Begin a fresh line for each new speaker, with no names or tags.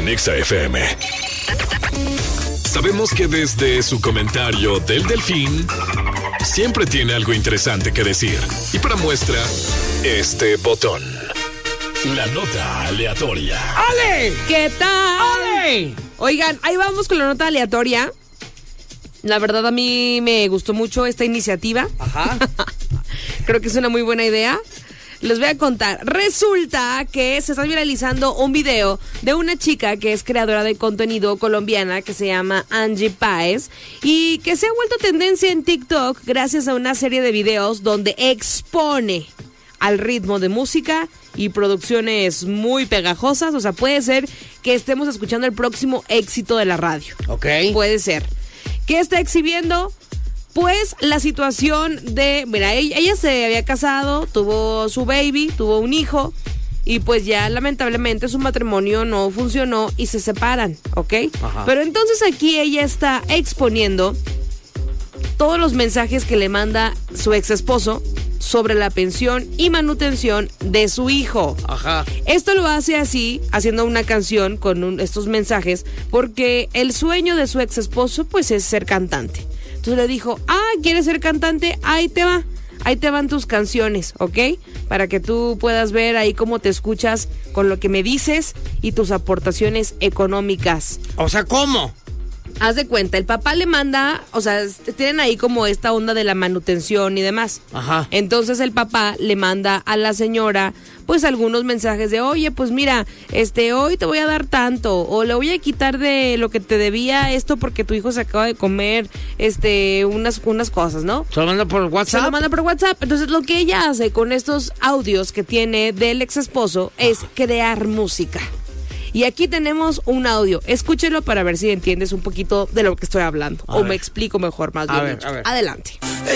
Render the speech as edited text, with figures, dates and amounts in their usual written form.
en Exa FM. Sabemos que desde su comentario del Delfín siempre tiene algo interesante que decir. Y para muestra, este botón. La nota aleatoria.
¡Ale!
¿Qué tal?
¡Ale!
Oigan, ahí vamos con la nota aleatoria. La verdad a mí me gustó mucho esta iniciativa.
Ajá.
Creo que es una muy buena idea. Les voy a contar. Resulta que se está viralizando un video de una chica que es creadora de contenido colombiana que se llama Angie Páez y que se ha vuelto tendencia en TikTok gracias a una serie de videos donde expone al ritmo de música y producciones muy pegajosas. O sea, puede ser que estemos escuchando el próximo éxito de la radio.
Ok.
Puede ser. ¿Qué está exhibiendo? Pues la situación de... Mira, ella se había casado, tuvo su baby, tuvo un hijo y pues ya lamentablemente su matrimonio no funcionó y se separan, ¿ok?
Ajá.
Pero entonces aquí ella está exponiendo todos los mensajes que le manda su ex esposo sobre la pensión y manutención de su hijo.
Ajá.
Esto lo hace así, haciendo una canción con estos mensajes, porque el sueño de su ex esposo pues es ser cantante. Entonces le dijo, ¿quieres ser cantante? Ahí te va. Ahí te van tus canciones, ¿ok? Para que tú puedas ver ahí cómo te escuchas con lo que me dices y tus aportaciones económicas.
O sea, ¿cómo?
Haz de cuenta, el papá le manda, o sea, tienen ahí como esta onda de la manutención y demás.
Ajá.
Entonces el papá le manda a la señora pues algunos mensajes de, oye, pues mira, hoy te voy a dar tanto, o le voy a quitar de lo que te debía esto porque tu hijo se acaba de comer unas cosas, ¿no?
¿Se lo manda por WhatsApp?
Se lo manda por WhatsApp. Entonces lo que ella hace con estos audios que tiene del ex esposo es crear música. Y aquí tenemos un audio. Escúchelo para ver si entiendes un poquito de lo que estoy hablando. O me explico mejor, más bien.
A ver.
Adelante.